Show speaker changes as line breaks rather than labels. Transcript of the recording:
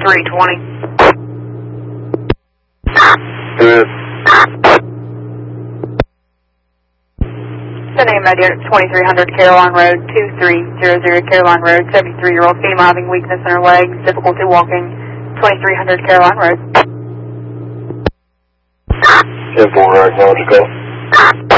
320.
Good.
Sending a median at 2300 Caroline Road, 2300 Caroline Road, 73-year-old female having weakness in her legs, difficulty walking, 2300 Caroline Road.
10-4, acknowledge the call.